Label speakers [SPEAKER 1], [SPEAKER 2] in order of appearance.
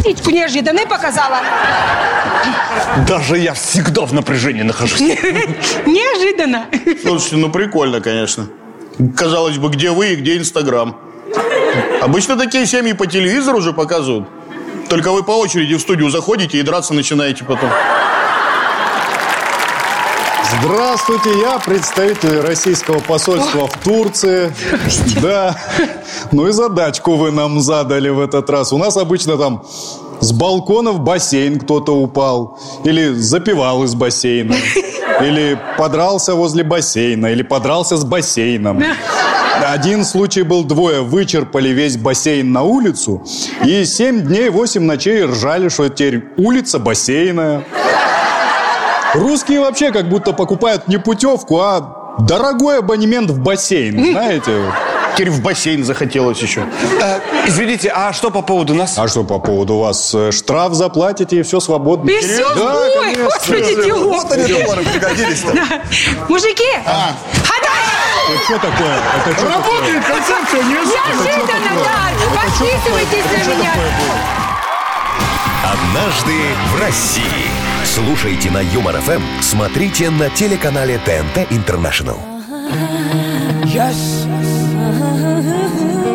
[SPEAKER 1] косичку неожиданно показала.
[SPEAKER 2] Даже я всегда в напряжении нахожусь.
[SPEAKER 1] Неожиданно.
[SPEAKER 3] Слушайте, ну прикольно, конечно. Казалось бы, где вы и где Инстаграм? Обычно такие семьи по телевизору уже показывают. Только вы по очереди в студию заходите и драться начинаете потом.
[SPEAKER 4] Здравствуйте, я представитель российского посольства в Турции. Да, ну и задачку вы нам задали в этот раз. У нас обычно там с балкона в бассейн кто-то упал. Или запивал из бассейна. Или подрался возле бассейна. Или подрался с бассейном. Один случай был, двое вычерпали весь бассейн на улицу. И 7 дней, 8 ночей ржали, что теперь улица бассейная. Русские вообще как будто покупают не путевку, а дорогой абонемент в бассейн, знаете?
[SPEAKER 3] Теперь в бассейн захотелось еще.
[SPEAKER 2] Извините, а что по поводу нас?
[SPEAKER 4] А что по поводу вас? Штраф заплатите и все свободно.
[SPEAKER 1] И все?
[SPEAKER 4] Да,
[SPEAKER 1] Ой,
[SPEAKER 4] конечно.
[SPEAKER 1] господи, дело.
[SPEAKER 3] Вот они доллары пригодились-то.
[SPEAKER 1] Мужики,
[SPEAKER 4] Что такое? Это что
[SPEAKER 3] Работает концепция, не
[SPEAKER 1] неожиданно, да. Подписывайтесь на меня.
[SPEAKER 5] «Однажды в России». Слушайте на Юмор ФМ, смотрите на телеканале ТНТ Интернешнл.
[SPEAKER 6] Yes.